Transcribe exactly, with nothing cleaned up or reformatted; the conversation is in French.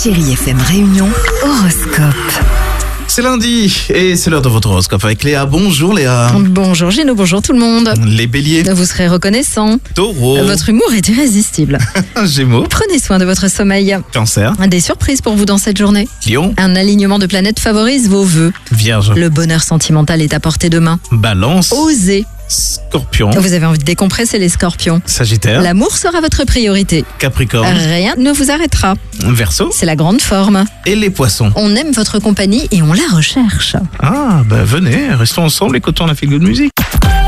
Chérie F M Réunion, horoscope. C'est lundi et c'est l'heure de votre horoscope avec Léa. Bonjour Léa. Bonjour Géno, bonjour tout le monde. Les béliers. Vous serez reconnaissants. Taureau. Votre humour est irrésistible. Gémeaux. Prenez soin de votre sommeil. Cancer. Des surprises pour vous dans cette journée. Lion. Un alignement de planètes favorise vos vœux. Vierge. Le bonheur sentimental est à portée de main. Balance. Osez. Scorpion. Vous avez envie de décompresser les scorpions. Sagittaire. L'amour sera votre priorité. Capricorne. Rien ne vous arrêtera. Verseau. C'est la grande forme. Et les poissons. On aime votre compagnie et on la recherche. Ah, bah venez, restons ensemble, écoutons la feel good music.